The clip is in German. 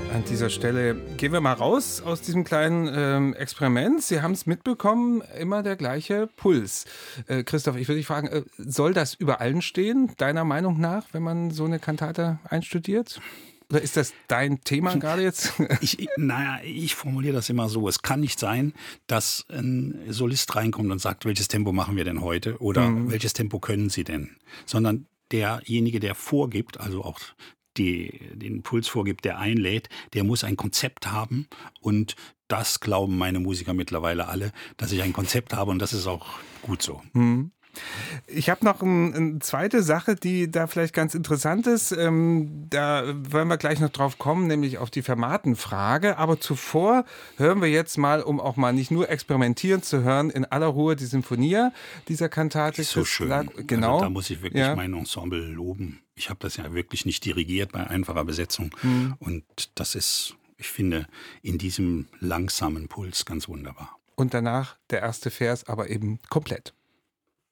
An dieser Stelle gehen wir mal raus aus diesem kleinen Experiment. Sie haben es mitbekommen, immer der gleiche Puls. Christoph, ich würde dich fragen, soll das über allen stehen, deiner Meinung nach, wenn man so eine Kantate einstudiert? Oder ist das dein Thema gerade jetzt? Ich formuliere das immer so. Es kann nicht sein, dass ein Solist reinkommt und sagt, welches Tempo machen wir denn heute oder welches Tempo können Sie denn? Sondern derjenige, der vorgibt, also auch den Puls vorgibt, der einlädt, der muss ein Konzept haben, und das glauben meine Musiker mittlerweile alle, dass ich ein Konzept habe, und das ist auch gut so. Ich habe noch eine zweite Sache, die da vielleicht ganz interessant ist. Da wollen wir gleich noch drauf kommen, nämlich auf die Fermatenfrage. Aber zuvor hören wir jetzt mal, um auch mal nicht nur experimentieren zu hören, in aller Ruhe die Sinfonia dieser Kantate. So schön. Genau. Also da muss ich wirklich mein Ensemble loben. Ich habe das ja wirklich nicht dirigiert bei einfacher Besetzung. Und das ist, ich finde, in diesem langsamen Puls ganz wunderbar. Und danach der erste Vers, aber eben komplett.